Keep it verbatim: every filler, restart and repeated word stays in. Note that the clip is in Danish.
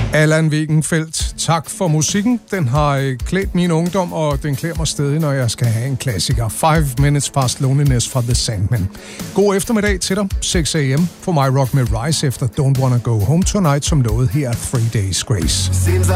Allan Wegenfeldt, tak for musikken. Den har klædt min ungdom, og den klæder mig stadig, når jeg skal have en klassiker. Five Minutes Past Loneliness fra The Sandmen. God eftermiddag til dig, seks a m for mig rock med Rise efter Don't Wanna Go Home Tonight, som lovede her Three Days Grace.